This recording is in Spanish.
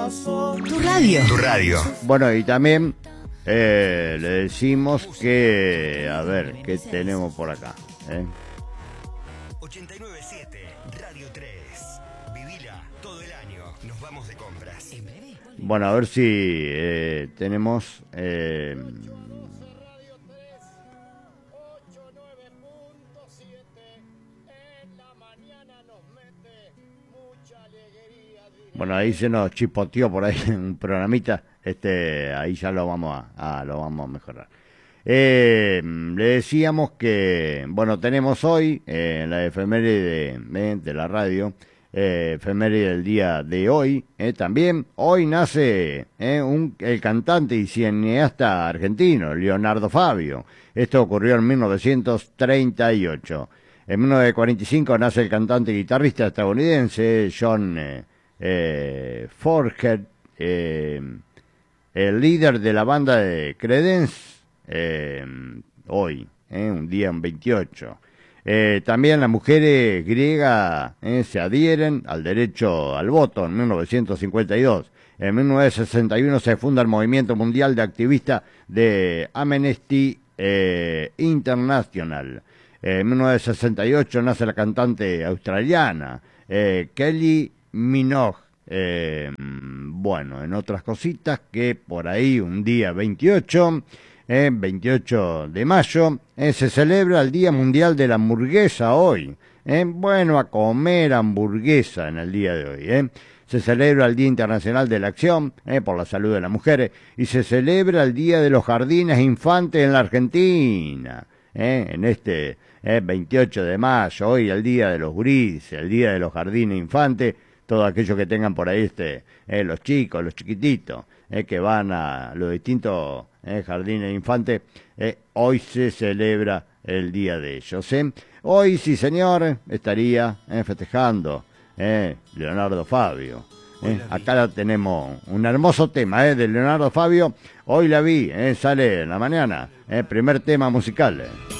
Tu radio. Tu radio. Bueno, y también le decimos que, a ver, ¿qué tenemos por acá? 89.7 Radio 3. Vivila todo el año. Nos vamos de compras. Bueno, a ver si tenemos... Bueno, ahí se nos chispoteó por ahí un programita, ahí ya lo vamos a mejorar. Le decíamos que, bueno, tenemos hoy la efeméride de la radio, efeméride del día de hoy, también. Hoy nace el cantante y cineasta argentino, Leonardo Fabio. Esto ocurrió en 1938. En 1945 nace el cantante y guitarrista estadounidense John Fogerty, el líder de la banda de Creedence, hoy, un día en 28. También las mujeres griegas se adhieren al derecho al voto en 1952. En 1961 se funda el Movimiento Mundial de Activistas de Amnesty International. En 1968 nace la cantante australiana Kelly Minogue. Bueno, en otras cositas que por ahí un día 28 de mayo, se celebra el Día Mundial de la Hamburguesa hoy. Bueno, a comer hamburguesa en el día de hoy. Se celebra el Día Internacional de la Acción por la Salud de las Mujeres y se celebra el Día de los Jardines Infantes en la Argentina. En 28 de mayo, hoy el Día de los Gurises, el Día de los Jardines Infantes, todos aquellos que tengan por ahí los chicos, los chiquititos, que van a los distintos jardines infantes, hoy se celebra el día de ellos. Hoy, sí señor, estaría festejando Leonardo Fabio. Acá tenemos un hermoso tema de Leonardo Fabio. Hoy la vi, sale en la mañana, primer tema musical.